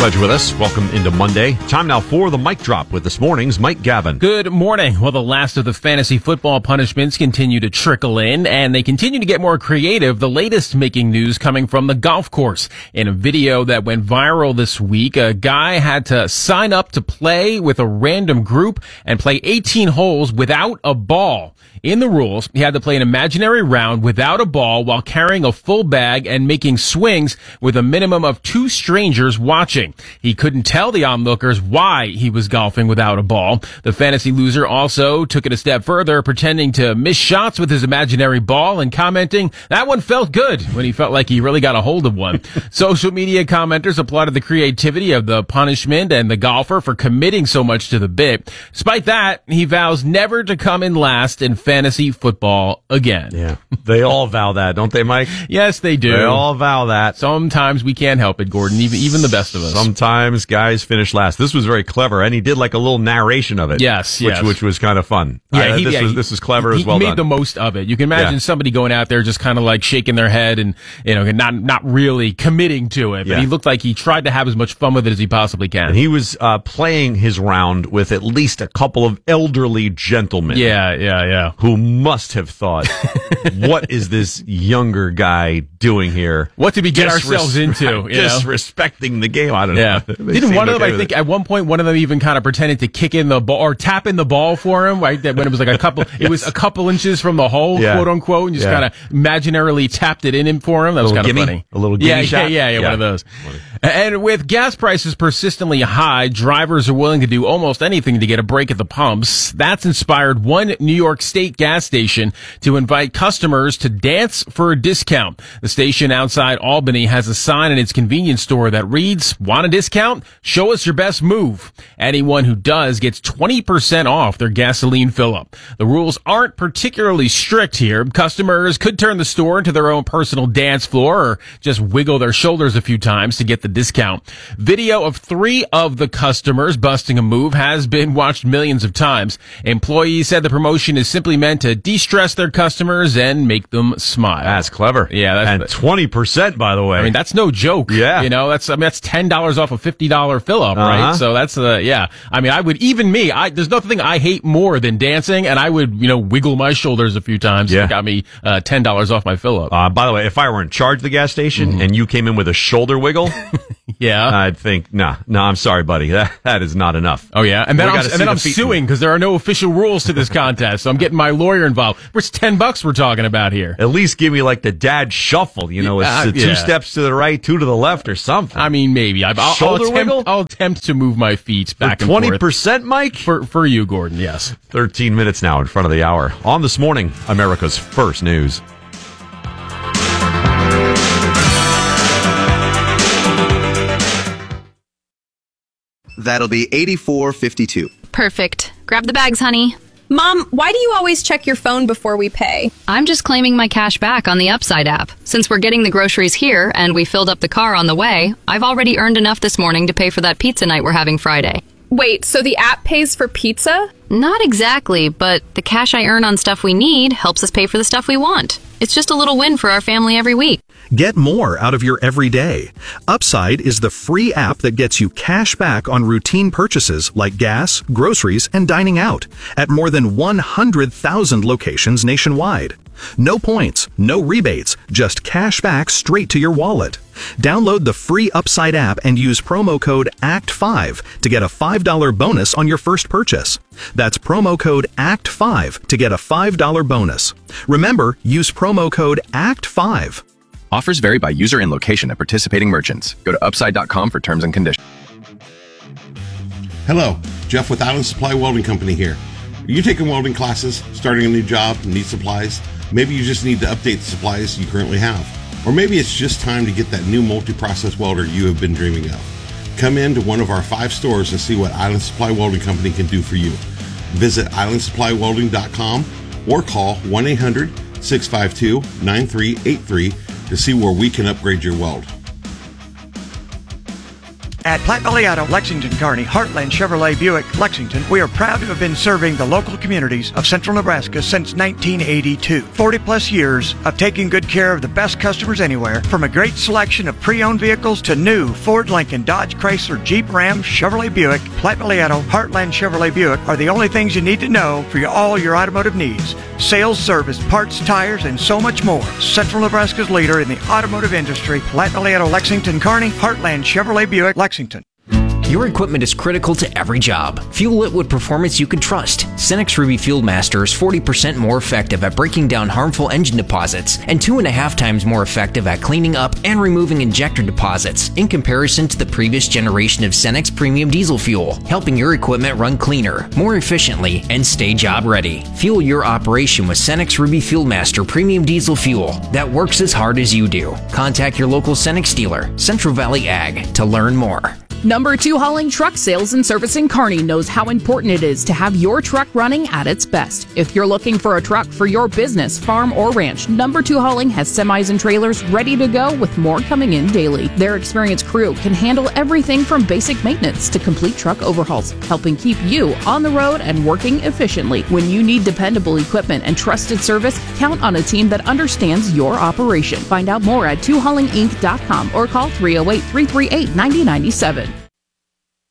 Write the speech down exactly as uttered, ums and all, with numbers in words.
Glad you're with us. Welcome into Monday. Time now for the Mic Drop with this morning's Mike Gavin. Good morning. Well, the last of the fantasy football punishments continue to trickle in, and they continue to get more creative. The latest making news coming from the golf course. In a video that went viral this week, a guy had to sign up to play with a random group and play eighteen holes without a ball. In the rules, he had to play an imaginary round without a ball while carrying a full bag and making swings with a minimum of two strangers watching. He couldn't tell the onlookers why he was golfing without a ball. The fantasy loser also took it a step further, pretending to miss shots with his imaginary ball and commenting, "That one felt good," when he felt like he really got a hold of one. Social media commenters applauded the creativity of the punishment and the golfer for committing so much to the bit. Despite that, he vows never to come in last in fantasy football again. Yeah, they all vow that, don't they, Mike? Yes, they do. They all vow that. Sometimes we can't help it, Gordon, even even the best of us. Sometimes guys finish last. This was very clever, and he did like a little narration of it. Yes, which, yes. Which was kind of fun. Yeah, uh, he, this, yeah, was, he, this was clever he, as well He made done. the most of it. You can imagine yeah. somebody going out there just kind of like shaking their head and, you know, not not really committing to it. But yeah. he looked like he tried to have as much fun with it as he possibly can. And he was uh, playing his round with at least a couple of elderly gentlemen. Yeah, yeah, yeah. Who must have thought, what is this younger guy doing here? What did we get Disres- ourselves into? You Disrespecting know? the game. I don't yeah. know. They Didn't one of them, okay I think, at one point, one of them even kind of pretended to kick in the ball or tap in the ball for him, right? That when it was like a couple, yes. It was a couple inches from the hole, yeah. quote unquote, and just yeah. kind of imaginarily tapped it in him for him. That was kind of funny. A little gimme yeah, shot? Yeah, yeah, yeah, yeah, one of those. Funny. And with gas prices persistently high, drivers are willing to do almost anything to get a break at the pumps. That's inspired one New York State gas station to invite customers to dance for a discount. The station outside Albany has a sign in its convenience store that reads, "Want a discount? Show us your best move." Anyone who does gets twenty percent off their gasoline fill-up. The rules aren't particularly strict here. Customers could turn the store into their own personal dance floor or just wiggle their shoulders a few times to get the discount. Video of three of the customers busting a move has been watched millions of times. Employees said the promotion is simply meant to de-stress their customers and make them smile. That's clever. Yeah, that's and twenty percent, by the way. I mean, that's no joke. Yeah, you know, that's I mean, that's ten dollars off a fifty dollar fill up, uh-huh. right? So that's uh, yeah. I mean, I would even me. I there's nothing I hate more than dancing, and I would you know wiggle my shoulders a few times. Yeah, if it got me uh, ten dollars off my fill up. Uh, by the way, if I were in charge of the gas station mm-hmm. and you came in with a shoulder wiggle, yeah, I'd think, no, nah, no, nah, I'm sorry, buddy, that that is not enough. Oh yeah, and then I'm, and then I'm suing because there are no official rules to this contest, so I'm getting my lawyer involved. It's ten bucks we're talking about here. At least give me like the dad shuffle, you know, uh, it's two yeah. steps to the right, two to the left, or something. I mean, maybe I'll, I'll, shoulder I'll attempt, wiggle. I'll attempt to move my feet back for and forth. twenty percent, Mike, for for you, Gordon. Yes, thirteen minutes now in front of the hour on This Morning, America's First News. That'll be eighty-four fifty-two. Perfect. Grab the bags, honey. Mom, why do you always check your phone before we pay? I'm just claiming my cash back on the Upside app. Since we're getting the groceries here and we filled up the car on the way, I've already earned enough this morning to pay for that pizza night we're having Friday. Wait, so the app pays for pizza? Not exactly, but the cash I earn on stuff we need helps us pay for the stuff we want. It's just a little win for our family every week. Get more out of your everyday. Upside is the free app that gets you cash back on routine purchases like gas, groceries, and dining out at more than one hundred thousand locations nationwide. No points, no rebates, just cash back straight to your wallet. Download the free Upside app and use promo code A C T five to get a five dollar bonus on your first purchase. That's promo code A C T five to get a five dollar bonus. Remember, use promo code A C T five. Offers vary by user and location at participating merchants. Go to upside dot com for terms and conditions. Hello, Jeff with Island Supply Welding Company here. Are you taking welding classes, starting a new job, need supplies? Maybe you just need to update the supplies you currently have. Or maybe it's just time to get that new multi-process welder you have been dreaming of. Come in to one of our five stores and see what Island Supply Welding Company can do for you. Visit island supply welding dot com or call one eight hundred six five two nine three eight three to see where we can upgrade your weld. At Platte Valley Auto, Lexington, Kearney, Heartland Chevrolet Buick, Lexington, we are proud to have been serving the local communities of central Nebraska since nineteen eighty-two. forty plus years of taking good care of the best customers anywhere, from a great selection of pre-owned vehicles to new Ford, Lincoln, Dodge, Chrysler, Jeep, Ram, Chevrolet Buick. Platte Valley Auto, Heartland Chevrolet Buick are the only things you need to know for your, all your automotive needs. Sales, service, parts, tires, and so much more. Central Nebraska's leader in the automotive industry, Platte Valley Auto, Lexington, Kearney, Heartland Chevrolet Buick, Lexington. Your equipment is critical to every job. Fuel it with performance you can trust. Cenex Ruby Fuel Master is forty percent more effective at breaking down harmful engine deposits and two and a half times more effective at cleaning up and removing injector deposits in comparison to the previous generation of Cenex Premium Diesel Fuel, helping your equipment run cleaner, more efficiently, and stay job ready. Fuel your operation with Cenex Ruby Fuel Master Premium Diesel Fuel that works as hard as you do. Contact your local Cenex dealer, Central Valley Ag, to learn more. Number two Hauling Truck Sales and Service in Kearney knows how important it is to have your truck running at its best. If you're looking for a truck for your business, farm, or ranch, Number two Hauling has semis and trailers ready to go with more coming in daily. Their experienced crew can handle everything from basic maintenance to complete truck overhauls, helping keep you on the road and working efficiently. When you need dependable equipment and trusted service, count on a team that understands your operation. Find out more at two hauling inc dot com or call three oh eight, three three eight, nine oh nine seven.